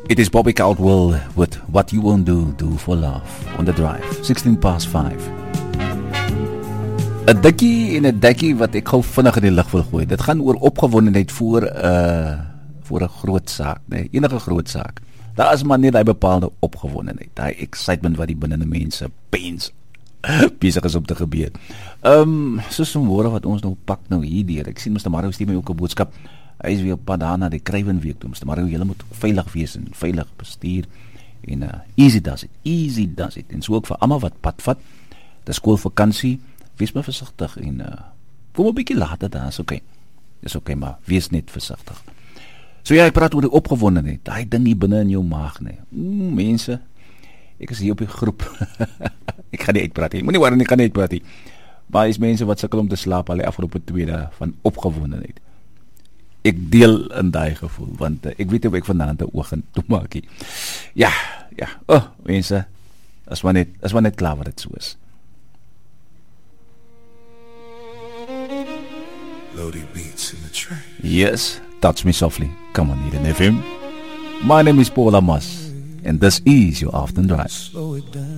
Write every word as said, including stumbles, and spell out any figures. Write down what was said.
It is Bobby Caldwell with What You Won't Do, Do For Love on the drive, sixteen past five. Een dikkie en een dekkie wat ek gou vinnig in die lig wil gooi. Dit gaan oor opgewondenheid voor, uh, voor een groot saak, nee, enige groot saak. Daar is maar net die bepaalde opgewondenheid, die excitement wat die binnen die mense pens bezig is om te gebeur. Um, soos some woorde wat ons nou pak nou hierdier. Ek sien mister Mario stuur my ook 'n boodskap. Hy is weer op pad daar na die Kruiwenweek toe. mister Mario, julle moet veilig wees en veilig bestuur. En uh, easy does it, easy does it. En so ook vir almal wat pad vat, die skoolvakansie, wees maar versigtig en uh, kom 'n bietjie later daar, is oké. Is oké, maar wees net versigtig. So ja, ek praat oor die opgewondenheid, daai ding hier binne in jou maag, nee. Mm, mense, ek is hier op die groep. Ek gaan nie uitpraat nie, moenie worry, ek gaan nie uitpraat nie. Maar is mense wat sukkel om te slaap al die afgelope twee dae van opgewondenheid. Ek deel in daai gevoel, want uh, ek weet hoe ek vanaand 'n oog in toe maak nie. Ja, ja, oh, mense, as maar net, as maar net klaar wat dit so is. Loading beats in the train. Yes, touch me softly. Come on, Eden F M. My name is Paul Amos, and this is your afternoon drive. Slow it down.